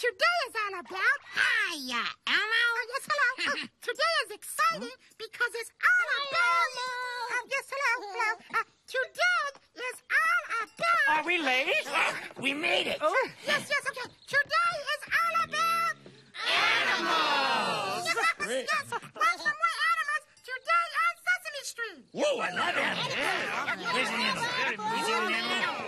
today is all about... Hiya, Elmo. Yes, hello. Today is exciting because it's all about... Yes, hello. Today is all about... Are we late? We made it. Oh. Yes, okay. Today is all about... Animals. Yes. Watch for more animals today on Sesame Street. Whoa, I love animals. Where's an animal?